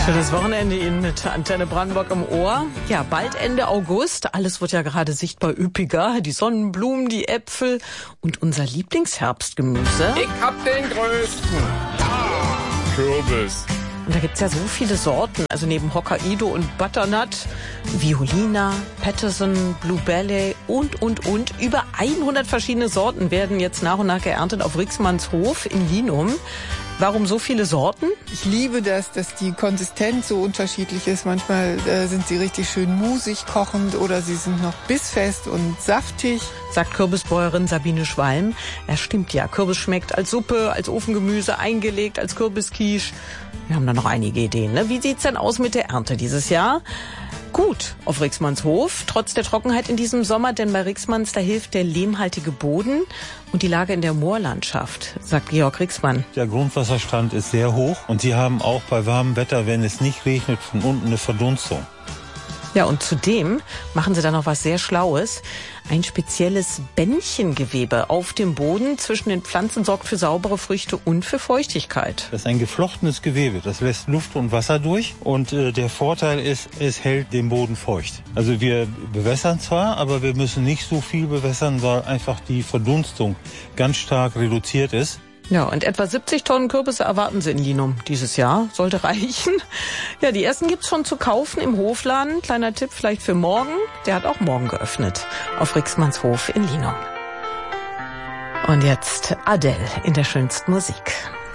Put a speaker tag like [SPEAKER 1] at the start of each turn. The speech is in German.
[SPEAKER 1] Schönes Wochenende Ihnen mit Antenne Brandenburg im Ohr. Ja, bald Ende August. Alles wird ja gerade sichtbar üppiger. Die Sonnenblumen, die Äpfel und unser Lieblingsherbstgemüse.
[SPEAKER 2] Ich hab den größten. Kürbis.
[SPEAKER 1] Und da gibt's ja so viele Sorten. Also neben Hokkaido und Butternut, Violina, Patterson, Blue Belly und. Über 100 verschiedene Sorten werden jetzt nach und nach geerntet auf Rixmanns Hof in Linum. Warum so viele Sorten?
[SPEAKER 3] Ich liebe das, dass die Konsistenz so unterschiedlich ist. Manchmal sind sie richtig schön musig kochend oder sie sind noch bissfest und saftig.
[SPEAKER 1] Sagt Kürbisbäuerin Sabine Schwalm. Ja, stimmt ja. Kürbis schmeckt als Suppe, als Ofengemüse, eingelegt, als Kürbisquiche. Wir haben da noch einige Ideen. Ne? Wie sieht's denn aus mit der Ernte dieses Jahr? Gut auf Rixmanns Hof, trotz der Trockenheit in diesem Sommer, denn bei Rixmanns, da hilft der lehmhaltige Boden und die Lage in der Moorlandschaft, sagt Georg Rixmann.
[SPEAKER 4] Der Grundwasserstand ist sehr hoch und sie haben auch bei warmem Wetter, wenn es nicht regnet, von unten eine Verdunstung.
[SPEAKER 1] Ja, und zudem machen sie da noch was sehr Schlaues. Ein spezielles Bändchengewebe auf dem Boden zwischen den Pflanzen sorgt für saubere Früchte und für Feuchtigkeit.
[SPEAKER 4] Das ist ein geflochtenes Gewebe, das lässt Luft und Wasser durch und der Vorteil ist, es hält den Boden feucht. Also wir bewässern zwar, aber wir müssen nicht so viel bewässern, weil einfach die Verdunstung ganz stark reduziert ist.
[SPEAKER 1] Ja, und etwa 70 Tonnen Kürbisse erwarten sie in Linum dieses Jahr. Sollte reichen. Ja, die ersten gibt's schon zu kaufen im Hofladen. Kleiner Tipp vielleicht für morgen. Der hat auch morgen geöffnet. Auf Rixmanns Hof in Linum. Und jetzt Adele in der schönsten Musik.